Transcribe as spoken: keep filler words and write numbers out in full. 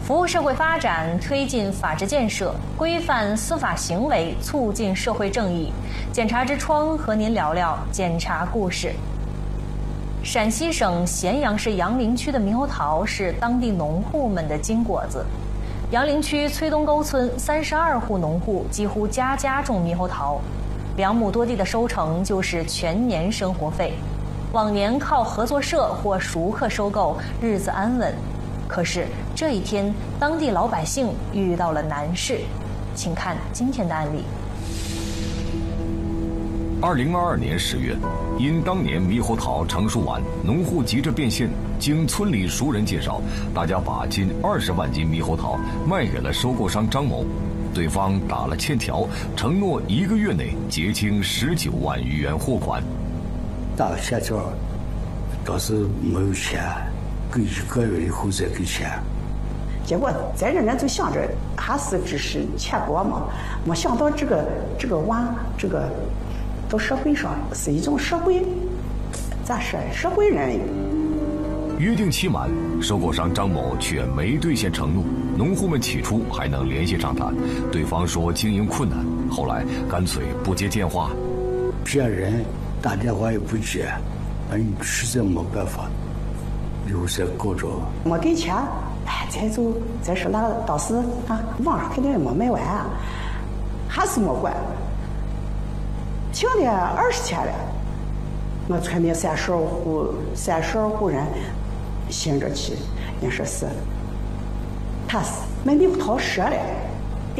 服务社会发展，推进法治建设，规范司法行为，促进社会正义。检察之窗和您聊聊检察故事。陕西省咸阳市杨凌区的猕猴桃是当地农户们的金果子。杨凌区崔东沟村三十二户农户几乎家家种猕猴桃，两亩多地的收成就是全年生活费。往年靠合作社或熟客收购，日子安稳。可是这一天，当地老百姓遇到了难事，请看今天的案例。 二零二二年十月，因当年猕猴桃成熟晚，农户急着变现，经村里熟人介绍，大家把近二十万斤猕猴桃卖给了收购商张某，对方打了欠条，承诺一个月内结清十九万余元货款。 打了欠条，当时没有钱。给一个月以后再给钱， 结果在这人就想着还是只是钱多嘛，没想到这个这个娃这个到社会上是一种社会，咋说社会人。 约定期满，收购商张某却没兑现承诺。农户们起初还能联系上他，对方说经营困难，后来干脆不接电话。 骗人，打电话也不接，哎，实在没办法。以后再搞着， 没给钱，哎，再就再说那个当时啊，网上肯定也没卖完啊，还是没管，停了二十天了。我村里三十二户，三十二户人信着去，人说是，他是买猕猴桃折了，